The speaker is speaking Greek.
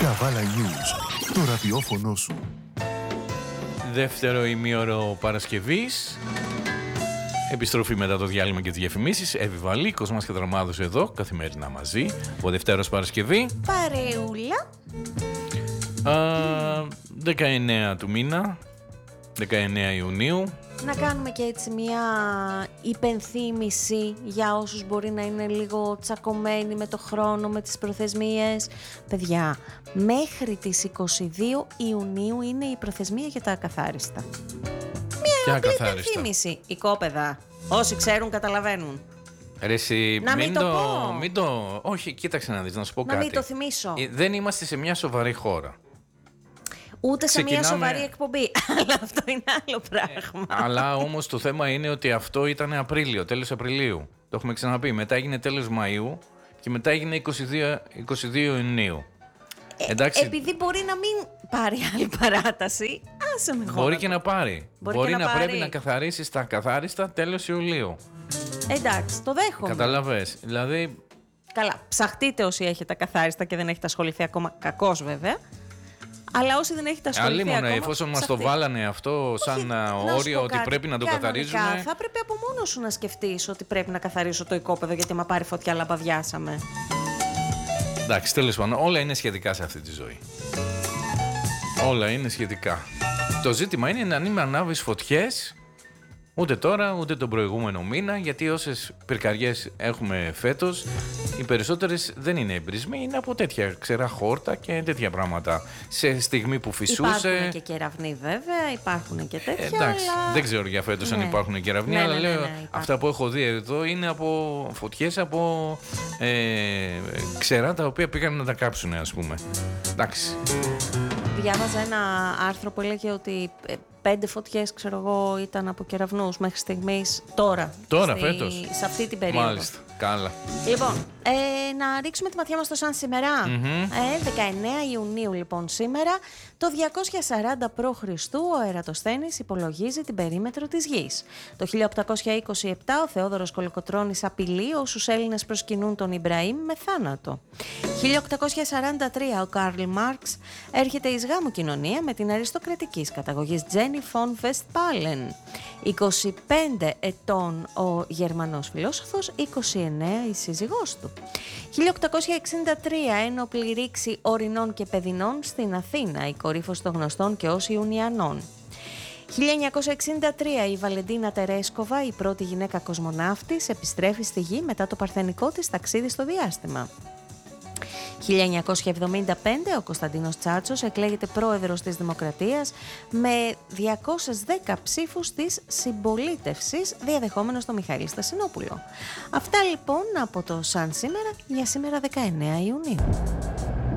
Καβάλα News, το ραδιόφωνο σου. Δεύτερο ημίωρο Παρασκευής. Επιστροφή μετά το διάλειμμα και τις διαφημίσεις. Εύη Κοσμάς και Δραμάδος εδώ, καθημερινά μαζί. Ο Δευτέρος Παρασκευή. Παρεούλα. 19 του μήνα, 19 Ιουνίου. Να κάνουμε και έτσι μια υπενθύμηση για όσους μπορεί να είναι λίγο τσακωμένοι με το χρόνο, με τις προθεσμίες. Παιδιά, μέχρι τις 22 Ιουνίου είναι η προθεσμία για τα ακαθάριστα. Μια απλή υπενθύμηση. Οικόπεδα, όσοι ξέρουν καταλαβαίνουν. Ρε εσύ, να μην το πω. Όχι, κοίταξε να δεις, να σου πω κάτι. Να μην το θυμίσω. Δεν είμαστε σε μια σοβαρή χώρα. Ούτε σε μια σοβαρή εκπομπή. Αλλά αυτό είναι άλλο πράγμα. Αλλά όμως το θέμα είναι ότι αυτό ήταν Απρίλιο, τέλος Απριλίου. Το έχουμε ξαναπεί. Μετά έγινε τέλος Μαΐου και μετά έγινε 22 Ιουνίου. Εντάξει. Επειδή μπορεί να μην πάρει άλλη παράταση, άσε με χώρα. Μπορεί και να πάρει. Μπορεί να πρέπει να καθαρίσει τα ακαθάριστα τέλος Ιουλίου. Εντάξει, το δέχομαι. Καταλαβες. Δηλαδή. Καλά, ψαχτείτε όσοι έχετε ακαθάριστα και δεν έχετε ασχοληθεί ακόμα. Κακώς βέβαια. Αλλά όσοι δεν έχετε ασχοληθεί ακόμα. Εφόσον μας το βάλανε αυτό σαν όριο ότι πρέπει να το καθαρίζουμε. Θα έπρεπε από μόνο σου να σκεφτείς ότι πρέπει να καθαρίσω το οικόπεδο, γιατί μα πάρει φωτιά λαμπαδιάσαμε. Εντάξει, τέλος πάντων, όλα είναι σχετικά σε αυτή τη ζωή. Όλα είναι σχετικά. Το ζήτημα είναι να μην ανάβεις φωτιές ούτε τώρα ούτε τον προηγούμενο μήνα, γιατί όσες πυρκαγιές έχουμε φέτος, οι περισσότερες δεν είναι εμπρισμοί, είναι από τέτοια ξερά χόρτα και τέτοια πράγματα. Σε στιγμή που φυσούσε. Υπάρχουν και κεραυνοί βέβαια, υπάρχουν και τέτοια. Εντάξει, αλλά. Δεν ξέρω για φέτος αν υπάρχουν κεραυνοί, αλλά λέω αυτά που έχω δει εδώ είναι από φωτιές από ξερά τα οποία πήγαν να τα κάψουν, ας πούμε. Εντάξει. Διάβαζα ένα άρθρο που έλεγε ότι 5 φωτιές, ξέρω εγώ, ήταν από κεραυνούς μέχρι στιγμής τώρα φέτος. Σε αυτή την περίοδο. Μάλιστα, καλά. Λοιπόν, να ρίξουμε τη ματιά μας στο σαν σήμερα. 19 Ιουνίου λοιπόν σήμερα, το 240 π.Χ. ο Ερατοσθένης υπολογίζει την περίμετρο της Γης. Το 1827 ο Θεόδωρος Κολοκοτρώνης απειλεί όσους Έλληνες προσκυνούν τον Ιμπραήμ με θάνατο. 1843 ο Καρλ Μάρξ έρχεται εις γάμου κοινωνία με την αριστοκρατικής καταγωγής Τζένι φον Βεστπάλεν. 25 ετών ο Γερμανός φιλόσοφος, 29 η σύζυγός του. 1863 ένοπλη ρήξη ορεινών και παιδινών στην Αθήνα, η κορύφωση των γνωστών και ως Ιουνιανών. 1963 η Βαλεντίνα Τερέσκοβα, η πρώτη γυναίκα κοσμοναύτης, επιστρέφει στη Γη μετά το παρθενικό της ταξίδι στο διάστημα. 1975 ο Κωνσταντίνος Τσάτσος εκλέγεται πρόεδρος της Δημοκρατίας με 210 ψήφους της συμπολίτευσης, διαδεχόμενος τον Μιχαήλ Στασινόπουλο. Αυτά λοιπόν από το σαν σήμερα για σήμερα 19 Ιουνίου.